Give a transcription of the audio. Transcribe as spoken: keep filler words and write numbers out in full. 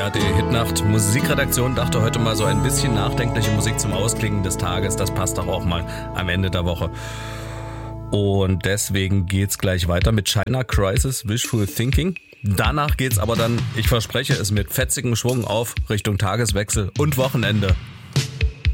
A R D-Hitnacht Musikredaktion dachte heute mal so ein bisschen nachdenkliche Musik zum Ausklingen des Tages. Das passt doch auch mal am Ende der Woche. Und deswegen geht's gleich weiter mit China Crisis, Wishful Thinking. Danach geht's aber dann, ich verspreche es, mit fetzigem Schwung auf Richtung Tageswechsel und Wochenende.